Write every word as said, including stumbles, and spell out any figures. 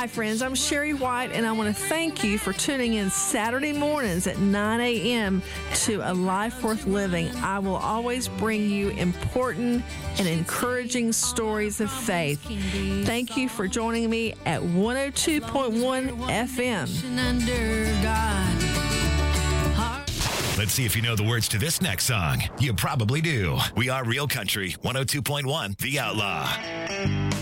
Hi, friends. I'm Sherry White, and I want to thank you for tuning in Saturday mornings at nine a.m. to A Life Worth Living. I will always bring you important and encouraging stories of faith. Thank you for joining me at one oh two point one F M. Let's see if you know the words to this next song. You probably do. We are Real Country, one oh two point one, The Outlaw.